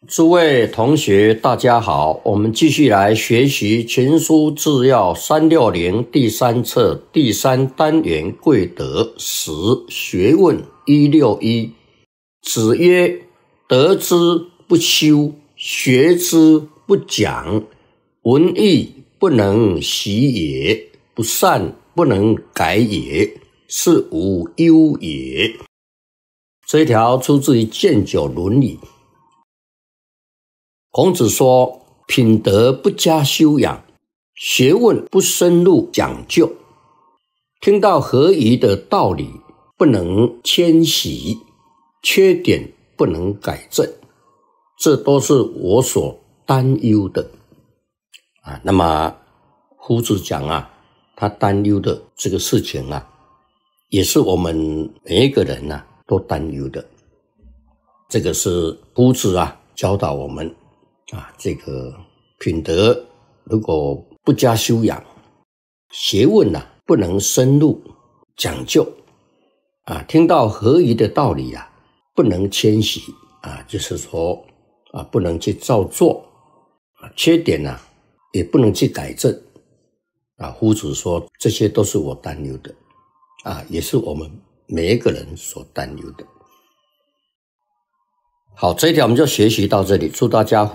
诸位同学，大家好，我们继续来学习《群书治要360》第3册第3单元贵德10学问161。子曰：得之不修，学之不讲，文艺不能习也，不善不能改也，是无忧也。这一条出自于《建九伦理》。孔子说，品德不加修养，学问不深入讲究，听到合宜的道理不能谦息，缺点不能改正，这都是我所担忧的。那么夫子讲他担忧的这个事情也是我们每一个人都担忧的。这个是夫子教导我们这个品德如果不加修养，学问不能深入讲究听到合宜的道理不能谦息就是说不能去照做缺点也不能去改正夫子说这些都是我担忧的也是我们每一个人所担忧的。好，这一条我们就学习到这里，祝大家